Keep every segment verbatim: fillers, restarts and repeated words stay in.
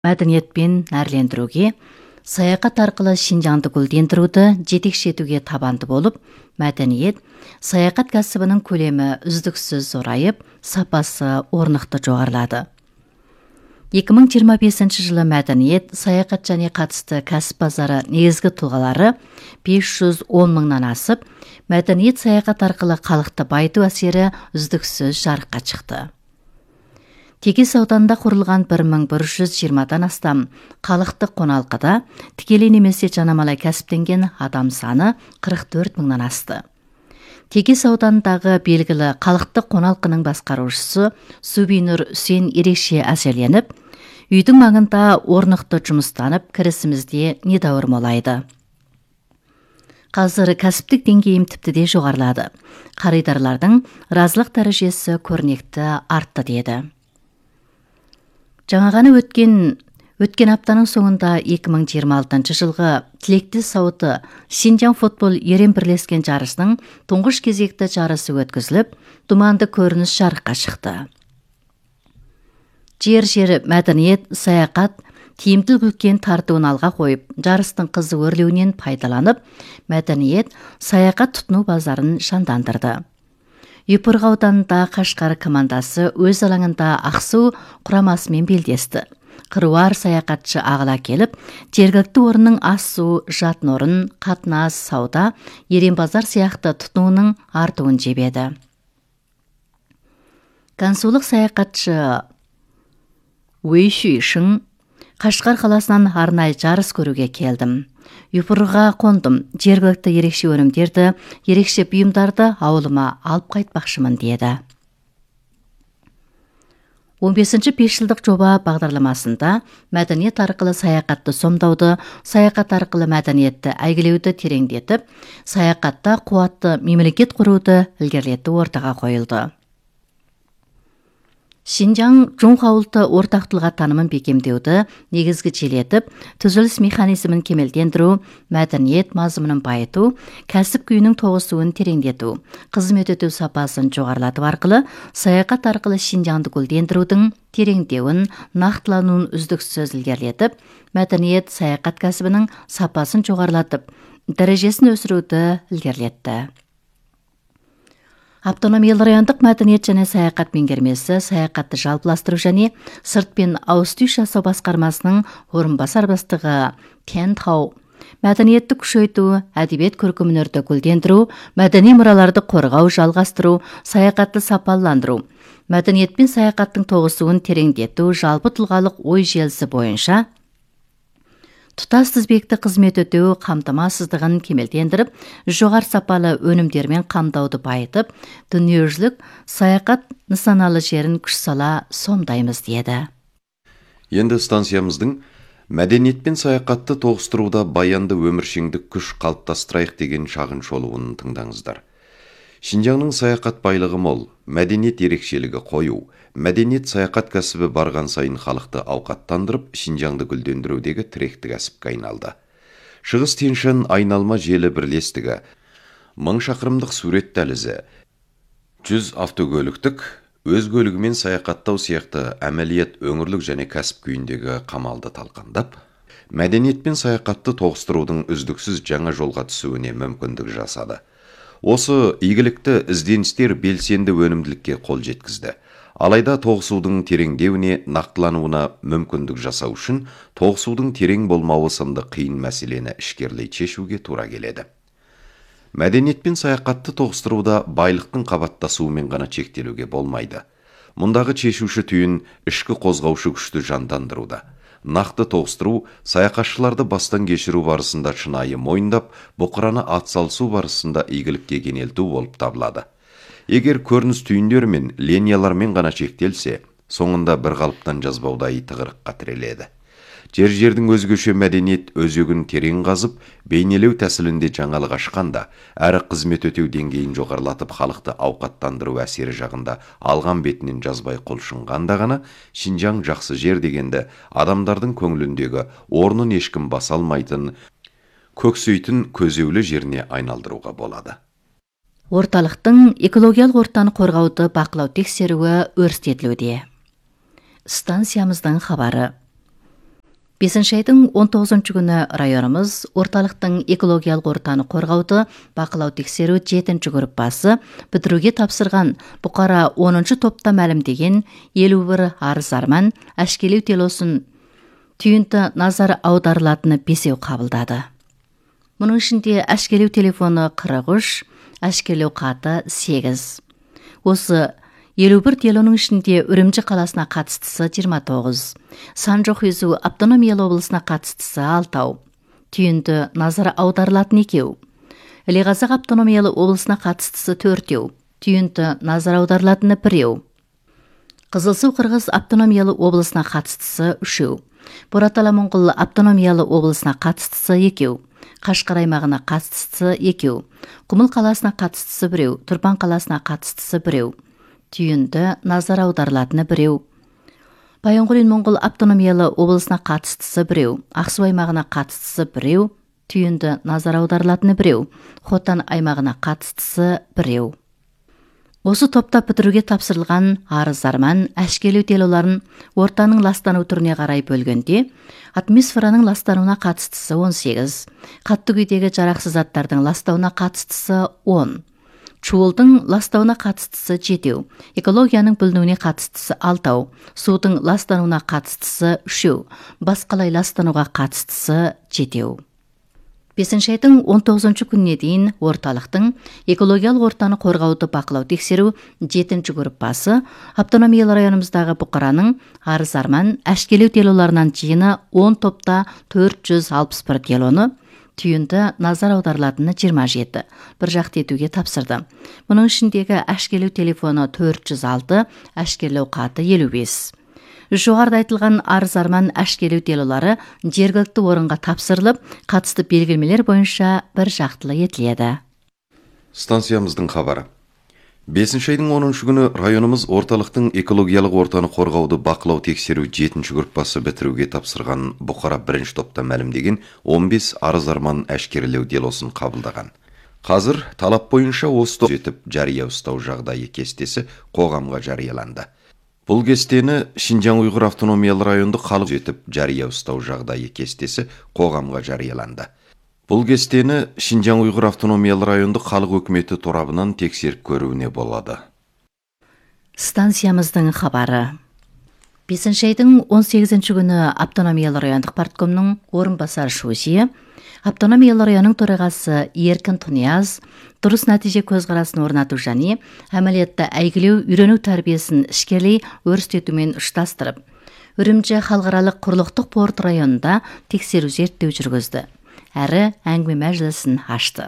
мәдениетпен нәрлендіруге, саяхат арқылы Шинжаңды гүлдендіруді жетекші етуге табанды болып, мәдениет, саяхат кәсібінің көлемі үздіксіз зорайып, сапасы орнықты жоғарылады. екі мың жиырма бесінші жылы мәдениет, саяхат және қатысты кәсіп базары негізгі тұлғалары бес жүз он мыңнан асып, мәдениет саяхат арқылы халықты байыту әсері үздіксіз жарыққа шықты. Текес ауданында құрылған бір мың бір жүз жиырмадан астам халықтық қоналқыда тікелей немесе жанамалай кәсіптенген адам саны қырық төрт мыңнан асты. Текес ауданындағы белгілі халықтық қоналқының басқарушысы Субинур Үсен ерекше әсерленіп, үйдің маңында орнықты жұмыстанып, кірісімізде недәуір молайды. Қазір кәсіптік деңгейім тіпті де жоғарылады. Қаридарлардың разылық дәрежесі көрнекті артты деді. Жаңағаны өткен Өткен аптаның соңында екі мың жиырма алтыншы жылғы тілекті сауыты Шинжаң футбол ерен бірлескен жарысының тұңғыш кезекті жарысы өткізіліп, думанды көрініс жарыққа шықты. Жер-жері мәдениет, саяхат, тиімді үлкен тартуын алға қойып, жарыстың қызы өрлеуінен пайдаланып, мәдениет, саяхат тұтыну базарын жандандырды. Юпырға ауданында Қашқар командасы өз алаңында Ақсу құрамасымен белдесті. Қыруар саяхатшы ағыла келіп, жергілікті орынның ас-су, жатын орын, қатынас, сауда, ерен базар сияқты тұтынуының артуын жебеді. Консулық саяхатшы Уй Шүйшің Қашқар қаласынан арнайы жарыс көруге келдім. Юпырға қондым, жергілікті ерекше өнімдерді, ерекше бұйымдарды ауылыма алып қайтпақшымын деді. он бесінші бесжылдық жоба бағдарламасында мәдениет арқылы саяхатты сомдауды, саяхат арқылы мәдениетті әйгілеуді тереңдетіп, саяхатта қуатты мемлекет құруды ілгерілету ортаға қойылды. Шинжаң жоңға ұлты ортақ тұлға танымын бекемдеуді негізгі желетіп, түзіліс механизмін кемелдендіру, мәдениет мазмұнын байыту, кәсіп күйінің тоғысуын тереңдету, қызмет өтеу сапасын жоғарылату арқылы, саяхат арқылы Шинжаңды гүлдендірудің тереңдеуін, нақтылануын үздіксіз ілгерілетіп, мәдениет саяхат кәсібінің сапасын жоғарылатып, дәрежесін өсіруді ілгерілетті. Автономиялы райондық мәдениет және саяхат меңгермесі саяхатты жалпыластыру және сыртпен ауыз-түйіс жасау басқармасының орынбасар бастығы Кен Тау мәдениетті күшейту, әдебиет көркемөнерді гүлдендіру, мәдени мұраларды қорғау, жалғастыру, саяхатты сапаландыру, мәдениет пен саяхаттың тоғысуын тереңдету, жалпы тұлғалық ой желісі бойынша тұтас тізбекті қызмет өтеу қамтамасыздығын кемелдендіріп, жоғары сапалы өнімдермен қамдауды байытып, дүниежүзілік саяхат нысаналы жерін күш сала сомдаймыз деді. Енді станциямыздың мәдениет пен саяхатты тоғыстыруда баянды өміршеңдік күш қалыптастырайық деген шағын шолуын тыңдаңыздар. Шинжаңның саяхат байлығы мол, мәдениет ерекшелігі қою, мәдениет саяхат кәсібі барған сайын халықты ауқаттандырып, Шинжаңды гүлдендірудегі тіректі кәсіпке айналды. Шығыс Тянь-Шань айналма желі бірлестігі, мың шақырымдық сурет дәлізі, жүз автокөліктік, өз көлігімен саяхаттау сияқты әмәлиет өңірлік және кәсіп күйіндегі қамалды талқандап, мәдениет пен саяхатты тоғыстырудың үздіксіз жаңа жолға түсуіне мүмкіндік жасады. Осы игілікті ізденістер белсенді өнімділікке қол жеткізді. Алайда тоғысудың тереңдеуіне, нақтылануына мүмкіндік жасау үшін тоғысудың терең болмауы сынды қиын мәселені ішкерлей шешуге тура келеді. Мәдениет пен саяхатты тоғыстыруда байлықтың қабаттасуымен ғана шектелуге болмайды. Мұндағы шешуші түйін ішкі қозғаушы күшті жандандыруда. Нақты тоғыстыру саяхатшыларды бастан кешіру барысында шынайы мойындап, бұқыраны атсалысу барысында игілікке кенелту болып табылады. Егер көрініс түйіндер мен линиялармен ғана шектелсе, соңында бір қалыптан жазбаудай тығырыққа тіреледі. Жер-жердің өзгеше мәдениет өзегін терең қазып, бейнелеу тәсілінде жаңалық ашқанда, әрі қызмет өтеу деңгейін жоғарылатып халықты ауқаттандыру әсері жағында алған бетінен жазбай құлшынғанда ғана, Шинжаң жақсы жер дегенді адамдардың көңіліндегі орнын ешкім баса алмайтын, көксейтін көзеулі жеріне айналдыруға болады. Орталықтың экологиялық ортаны қорғауды бақылау тексеруі өрістетілуде. Станциямыздың хабары. бесінші айдың он тоғызыншы күні районымыз орталықтың экологиялық ортаны қорғауды бақылау тексеру жетінші группасы бітіруге тапсырған бұқара оныншы топта мәлімдеген елу бір арыз арман әшкелеу телосын түйінті назар аударылатыны бесеу қабылдады. Мұның ішінде әшкелеу телефоны қырық үш, әшкелеу қаты сегіз. Осы елу бір делоның ішінде Үрімжі қаласына қатыстысы жиырма тоғыз, Санжохизу автономиялы облысына қатыстысы алтау, түйінді назар аударылатын екеу. Ілеғазақ автономиялы облысына қатыстысы төртеу, түйінді назар аударылатыны біреу. Қызылсу Қырғыз автономиялы облысына қатыстысы үшеу. Боратала Моңғол автономиялы облысына қатыстысы екеу. Қашқар аймағына қатыстысы екеу. Құмыл қаласына қатыстысы біреу, Тұрпан қаласына қатыстысы біреу. Түйінді назар аударылатыны біреу. Баянқұлин Моңғол автономиялы облысына қатыстысы біреу, Ақсу аймағына қатыстысы біреу, түйінді назар аударылатыны біреу, Хотан аймағына қатыстысы біреу. Осы топта бітіруге тапсырылған арыз арман әшкелеу делоларын ортаның ластану түріне қарай бөлгенде, атмосфераның ластануына қатыстысы он сегіз, қатты күйдегі жарақсыз заттардың ластауына қатыстысы он, чуылдың ластауына қатыстысы жетеу, экологияның бүлінуіне қатыстысы алтау, судың ластануына қатыстысы үшеу, басқалай ластануға қатыстысы жетеу. бесінші айдың он тоғызыншы күніне дейін орталықтың экологиялық ортаны қорғауды бақылау тексеру жетінші группасы автономиялы районымыздағы бұқараның арыз арман әшкелеу делоларынан жиыны он топта төрт жүз алпыс бір делоны, түйінді назар аударылатыны жиырма жеті, бір жақты етуге тапсырды. Мұның ішіндегі әшкелеу телефоны төрт жүз алты, әшкелеу қаты елу бес. Жоғарыда айтылған арыз арман әшкелеу делолары жергілікті орынға тапсырылып, қатысты белгілемелер бойынша бір жақтылы етіледі. Станциямыздың хабары. бесінші айдың оныншы күні районымыз орталықтың экологиялық ортаны қорғауды бақылау тексеру жетінші группасы бітіруге тапсырған бұқара бірінші топта мәлімдеген он бес арыз арман әшкерелеу делосын қабылдаған. Қазір талап бойынша осы топ жетіп жария ұстау жағдайы кестесі қоғамға жарияланды. Бұл кестені Шинжаң Уйғыр автономиялы районды халық жетіп жария ұстау жағдайы кестесі қоғамға жарияланды. Бұл кестені Шинжаң Уйғыр автономиялы районды халық өкіметі торабынан тексеріп көруіне болады. Станциямыздың хабары. бесінші айдың он сегізінші күні автономиялы райондық парткомның орынбасар шөзие, автономиялы районның төрағасы Еркін Тұнияз дұрыс нәтиже көзқарасын орнату және әмәлиятта әйгілеу үйрену тәрбиесін ішкерлей өрістетумен ұштастырып, Үрімжі халықаралық құрлықтық порт районында тексеру зерттеу жүргізді. Әрі әңгіме мәжілісін ашты.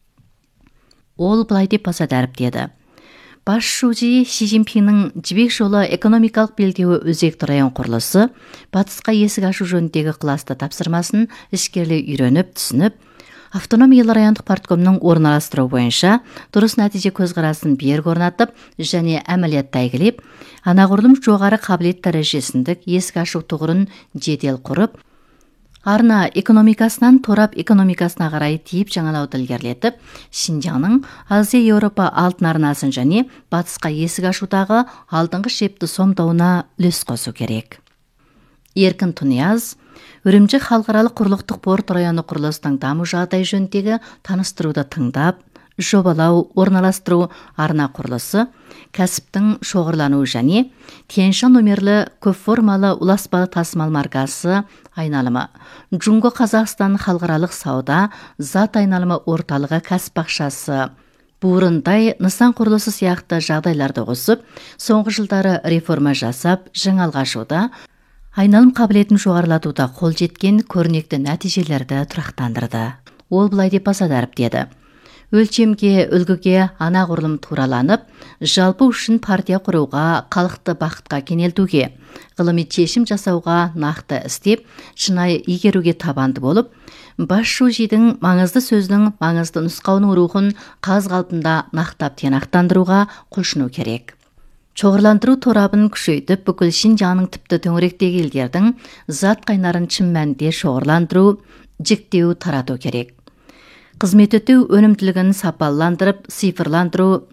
Ол былай деп баса дәріптеді. Бас шужи Ши Цзиньпиннің жібек жолы экономикалық белдеуі өзекті район құрылысы, батысқа есік ашу жөніндегі класты тапсырмасын ішкерлей үйреніп, түсініп, автономиялы райондық парткомның орналастыру бойынша дұрыс нәтиже көзқарасын берік орнатып және әмәлиятта әйгілеп, анағұрлым жоғары қабілет дәрежесіндік есік ашу тұғырын жедел құрып, арна экономикасынан торап экономикасына қарай тиіп жаңалауды ілгерілетіп, Шинжаңның Азия Еуропа алтын арнасын және батысқа есік ашудағы алдыңғы шепті сомдауына үлес қосу керек. Еркін Тұнияз Үрімжі халықаралық құрлықтық порт районы құрылысының даму жағдай жөніндегі таныстыруды тыңдап, жобалау, орналастыру, арна құрылысы, кәсіптің шоғырлануы және Тянь-Шань нөмірлі көп формалы уласпалы тасымал маркасы айналымы, Джунго Қазақстан халықаралық сауда, зат айналымы орталығы кәсіп бақшасы, бұрындай нысан құрылысы сияқты жағдайларды қосып, соңғы жылдары реформа жасап, жаңалға ашуда, айналым қабілетін жоғарылатуда қол жеткен көрнекті нәтижелерді тұрақтандырды. Ол былай деп баса дәріптеді. Өлчемге, үлгіге анағұрлым тураланып, жалпы үшін партия құруға, халықты бақытқа кенелтуге, ғылыми шешім жасауға нақты істеп, шынайы игеруге табанды болып, бас шужидің маңызды сөздің маңызды нұсқауының рухын қаз қалпында нақтап тиянақтандыруға құлшыну керек. Чоғырландыру торабын күшейтіп, бүкіл Шинжаңның тіпті төңіректегі елдердің зат қайнарын шын мәнінде шоғырландыру, жіктеу, тарату керек. Қызмет өтеу өнімділігін сапаландырып, цифрландыру,